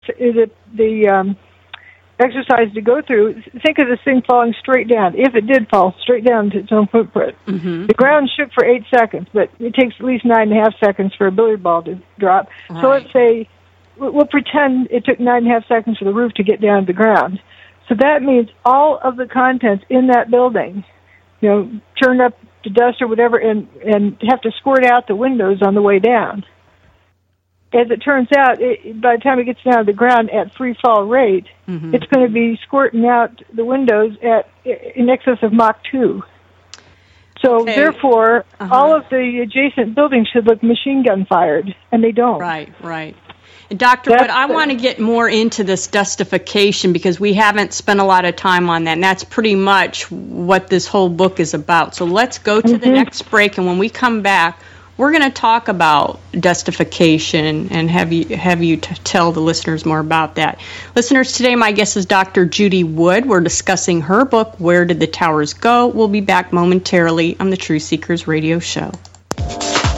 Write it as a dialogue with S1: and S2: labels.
S1: the exercise to go through, think of this thing falling straight down. If it did fall straight down to its own footprint, the ground shook for 8 seconds, but it takes at least 9.5 seconds for a billiard ball to drop. Right. So let's say we'll pretend it took 9.5 seconds for the roof to get down to the ground. So that means all of the contents in that building, turn up to dust or whatever, and have to squirt out the windows on the way down. As it turns out, by the time it gets down to the ground at free fall rate, it's going to be squirting out the windows in excess of Mach 2. So therefore, all of the adjacent buildings should look machine gun fired, and they don't.
S2: Right. And Dr. Wood, I want to get more into this dustification because we haven't spent a lot of time on that, and that's pretty much what this whole book is about. So let's go to the next break, and when we come back, we're going to talk about dustification and have you tell the listeners more about that. Listeners, today my guest is Dr. Judy Wood. We're discussing her book, Where Did the Towers Go? We'll be back momentarily on the Truth Seekers Radio Show.